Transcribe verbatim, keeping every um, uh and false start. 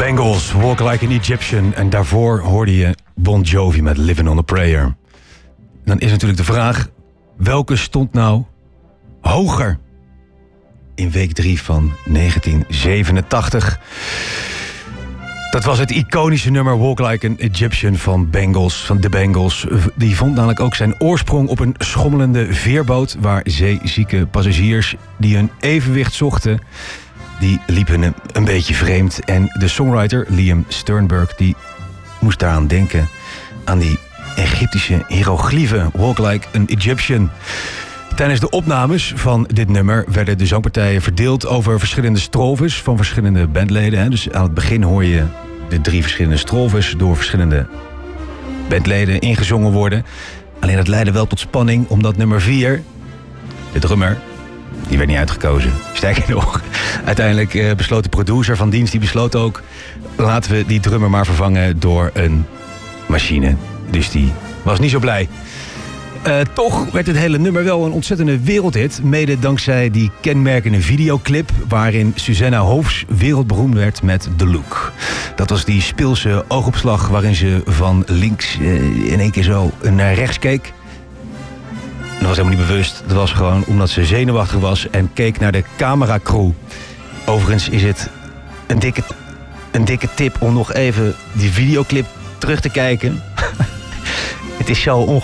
Bengals, Walk Like an Egyptian. En daarvoor hoorde je Bon Jovi met Living on a Prayer. Dan is natuurlijk de vraag, welke stond nou hoger in week drie van negentien zevenentachtig? Dat was het iconische nummer Walk Like an Egyptian van Bengals, van de Bengals. Die vond namelijk ook zijn oorsprong op een schommelende veerboot waar zeezieke passagiers die hun evenwicht zochten, die liepen een, een beetje vreemd. En de songwriter Liam Sternberg die moest daaraan denken, aan die Egyptische hiërogliefen Walk Like an Egyptian. Tijdens de opnames van dit nummer werden de zangpartijen verdeeld over verschillende strofes van verschillende bandleden. Dus aan het begin hoor je de drie verschillende strofes door verschillende bandleden ingezongen worden. Alleen dat leidde wel tot spanning, omdat nummer vier, de drummer, die werd niet uitgekozen. Sterker nog, uiteindelijk eh, besloot de producer van dienst, die besloot ook, laten we die drummer maar vervangen door een machine. Dus die was niet zo blij. Uh, toch werd het hele nummer wel een ontzettende wereldhit. Mede dankzij die kenmerkende videoclip waarin Susanna Hoffs wereldberoemd werd met The Look. Dat was die speelse oogopslag waarin ze van links uh, in één keer zo naar rechts keek. Dat was helemaal niet bewust. Dat was gewoon omdat ze zenuwachtig was en keek naar de cameracrew. Overigens is het een dikke, een dikke tip om nog even die videoclip terug te kijken. Het is zo ongelooflijk.